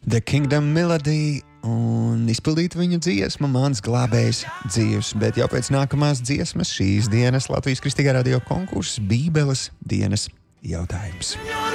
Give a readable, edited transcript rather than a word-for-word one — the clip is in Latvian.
The Kingdom Melody un izpildīt viņu dziesmu Mans glābējs dzīvs, bet jau pēc nākamās dziesmas šīs dienas Latvijas Kristīgā radio konkurss Bībeles dienas jautājums.